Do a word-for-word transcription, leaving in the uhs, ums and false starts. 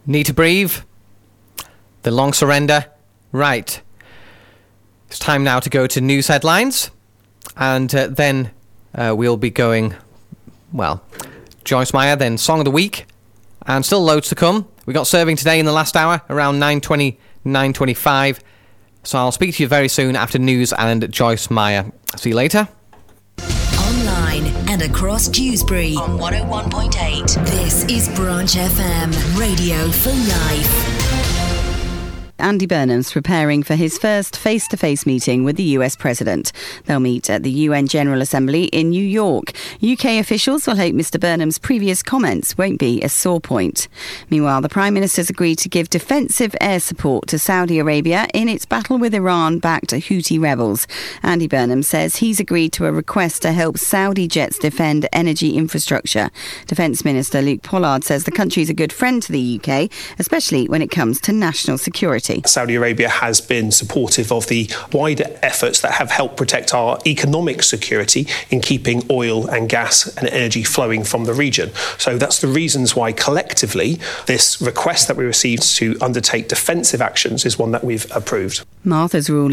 Need to breathe? The long surrender? Right. It's time now to go to news headlines. And uh, then uh, we'll be going, well, Joyce Meyer, then Song of the Week. And still loads to come. We got serving today in the last hour, around nine twenty, nine twenty-five. So I'll speak to you very soon after news and Joyce Meyer. See you later. Online and across Dewsbury on one oh one point eight. This is Branch F M, radio for life. Andy Burnham's preparing for his first face-to-face meeting with the U S President. They'll meet at the U N General Assembly in New York. U K officials will hope Mr Burnham's previous comments won't be a sore point. Meanwhile, the Prime Minister's agreed to give defensive air support to Saudi Arabia in its battle with Iran-backed Houthi rebels. Andy Burnham says he's agreed to a request to help Saudi jets defend energy infrastructure. Defence Minister Luke Pollard says the country's a good friend to the U K, especially when it comes to national security. Saudi Arabia has been supportive of the wider efforts that have helped protect our economic security in keeping oil and gas and energy flowing from the region. So that's the reasons why collectively this request that we received to undertake defensive actions is one that we've approved. Martha's ruling